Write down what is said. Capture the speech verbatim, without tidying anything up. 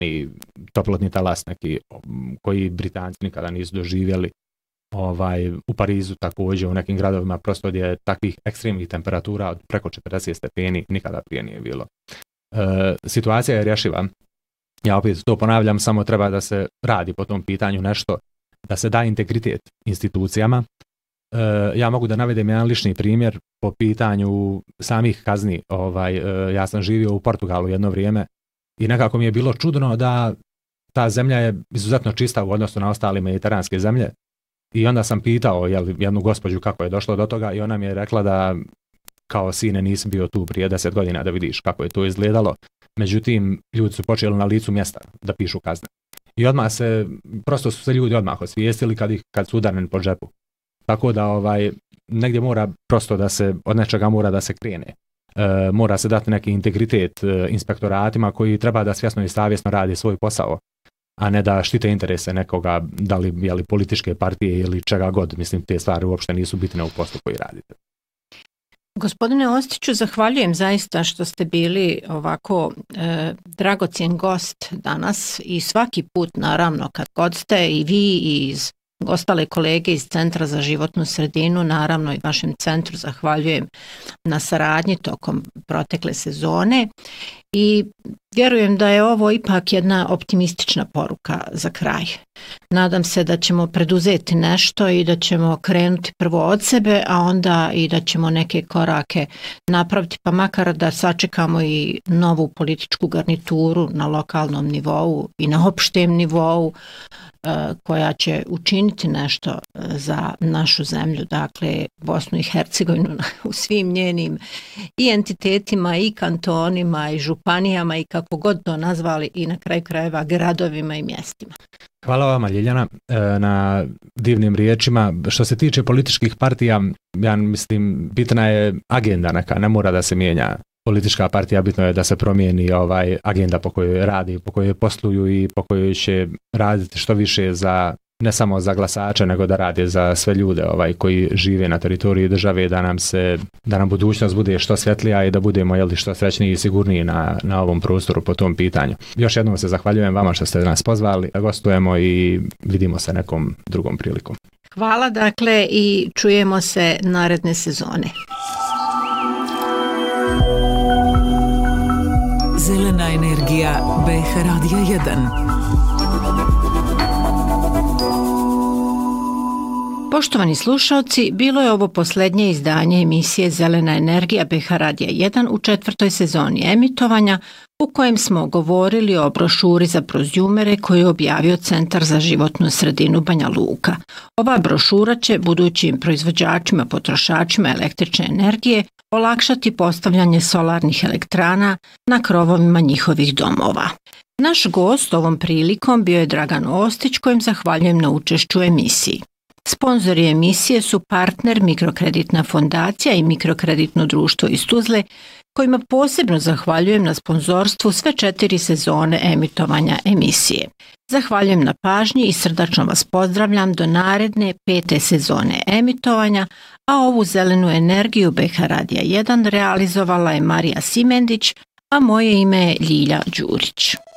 i toplotni talas neki koji Britanci nikada nisu doživjeli. Ovaj, u Parizu također, u nekim gradovima prosto je takvih ekstremnih temperatura od preko četrdeset stepeni nikada prije nije bilo. E, situacija je rješiva. Ja opet to ponavljam, samo treba da se radi po tom pitanju nešto, da se da integritet institucijama. E, ja mogu da navedem jedan lični primjer po pitanju samih kazni. Ovaj, e, ja sam živio u Portugalu jedno vrijeme i nekako mi je bilo čudno da ta zemlja je izuzetno čista u odnosu na ostale mediteranske zemlje. I onda sam pitao jel, jednu gospođu kako je došlo do toga i ona mi je rekla da kao sine nisam bio tu prije deset godina da vidiš kako je to izgledalo. Međutim, ljudi su počeli na licu mjesta da pišu kazne. I odmah se, prosto su se ljudi odmah osvijestili kad, ih, kad su udareni po džepu. Tako da ovaj, negdje mora prosto da se, od nečega mora da se krene. E, mora se dati neki integritet e, inspektoratima koji treba da svjesno i savjesno radi svoj posao, a ne da štite interese nekoga, da li, je li političke partije ili čega god. Mislim, te stvari uopšte nisu bitne u poslu koji radite. Gospodine Ostiću, zahvaljujem zaista što ste bili ovako e, dragocjen gost danas i svaki put, naravno, kad god ste i vi i iz ostale kolege iz Centra za životnu sredinu, naravno i vašem centru zahvaljujem na saradnji tokom protekle sezone i vjerujem da je ovo ipak jedna optimistična poruka za kraj. Nadam se da ćemo preduzeti nešto i da ćemo krenuti prvo od sebe, a onda i da ćemo neke korake napraviti, pa makar da sačekamo i novu političku garnituru na lokalnom nivou i na opštem nivou koja će učiniti nešto za našu zemlju, dakle Bosnu i Hercegovinu u svim njenim i entitetima i kantonima i županijama i kako god to nazvali i na kraju krajeva gradovima i mjestima. Hvala vama, Ljiljana, na divnim riječima. Što se tiče političkih partija, ja mislim, bitna je agenda neka, ne mora da se mijenja politička partija, bitno je da se promijeni ovaj agenda po kojoj radi, po kojoj posluju i po kojoj će raditi što više za, ne samo za glasače, nego da rade za sve ljude ovaj koji žive na teritoriji države, da nam se, da nam budućnost bude što svjetlija i da budemo jel, što srećniji i sigurniji na, na ovom prostoru po tom pitanju. Još jednom se zahvaljujem vama što ste nas pozvali, da gostujemo i vidimo se nekom drugom prilikom. Hvala, dakle, i čujemo se naredne sezone. Zelena energija B H Radija jedan. Poštovani slušalci, bilo je ovo posljednje izdanje emisije Zelena energija B H Radija jedan u četvrtoj sezoni emitovanja u kojem smo govorili o brošuri za prozjumere koju je objavio Centar za životnu sredinu Banja Luka. Ova brošura će budućim proizvođačima, potrošačima električne energije olakšati postavljanje solarnih elektrana na krovovima njihovih domova. Naš gost ovom prilikom bio je Dragan Ostić, kojem zahvaljujem na učešću u emisiji. Sponzori emisije su Partner Mikrokreditna fondacija i Mikrokreditno društvo iz Tuzle, kojima posebno zahvaljujem na sponzorstvu sve četiri sezone emitovanja emisije. Zahvaljujem na pažnji i srdačno vas pozdravljam do naredne pete sezone emitovanja, a ovu zelenu energiju B H Radija jedan realizovala je Marija Simendić, a moje ime je Ljilja Đurić.